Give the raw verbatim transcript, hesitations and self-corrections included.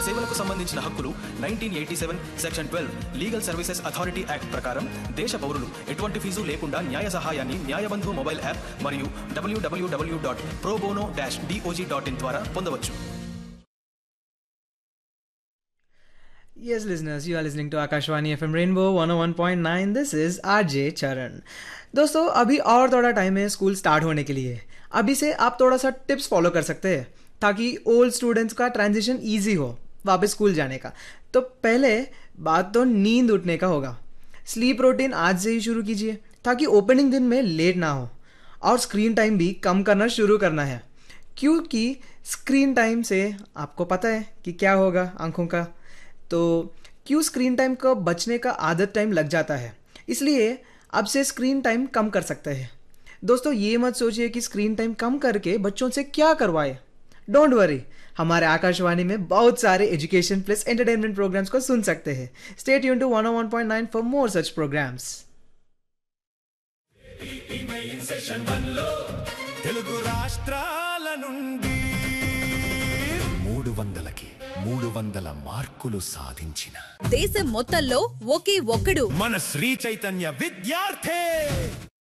సేవలకు సంబంధించిన హక్కులు nineteen eighty seven section twelve legal services authority act ప్రకారం దేశ పౌరులు ఎటువంటి ఫీజు లేకుండా న్యాయ సహాయాన్ని న్యాయబంధు మొబైల్ యాప్ మరియు డబ్ల్యూడబ్ల్యూడబ్ల్యూ dot pro bono dash DOJ dot in ద్వారా పొందవచ్చు. Yes, listeners, you are listening to Akashvani F M Rainbow one oh one point nine. This is R J Charan. दोस्तों, अभी और थोड़ा टाइम है स्कूल स्टार्ट होने के लिए. अभी से आप थोड़ा सा टिप्स फॉलो कर सकते हैं ताकि ओल्ड स्टूडेंट्स का ट्रांजिशन ईजी हो वापस स्कूल जाने का. तो पहले बात तो नींद उठने का होगा. स्लीप रूटीन आज से ही शुरू कीजिए ताकि ओपनिंग दिन में लेट ना हो. और स्क्रीन टाइम भी कम करना शुरू करना है, क्योंकि स्क्रीन टाइम से आपको पता है कि क्या होगा आंखों का. तो क्यों स्क्रीन टाइम को बचने का आदत टाइम लग जाता है, इसलिए अब से स्क्रीन टाइम कम कर सकते हैं. दोस्तों, ये मत सोचिए कि स्क्रीन टाइम कम करके बच्चों से क्या करवाए. डोंट वरी, हमारे आकाशवाणी में बहुत सारे एजुकेशन प्लस एंटरटेनमेंट प्रोग्राम्स को सुन सकते हैं. Stay tune to one oh one point nine for more such programmes. Telugu రాష్ట్రాల నుండి మూడు వందలకి మూడు వందల మార్కులు సాధించిన దేశం మొత్తంలో ఒకే ఒక్కడు మన శ్రీ చైతన్య విద్యార్థి.